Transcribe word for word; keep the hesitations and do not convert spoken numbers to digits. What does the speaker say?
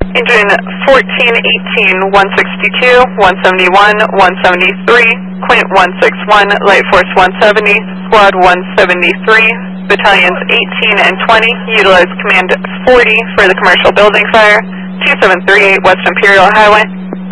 Engine fourteen eighteen, one sixty-two, one seventy-one, one seventy-three, Quint one sixty-one, Light Force one seventy, Squad one seventy-three, Battalions eighteen and twenty, utilize Command forty for the commercial building fire, two seven three eight West Imperial Highway.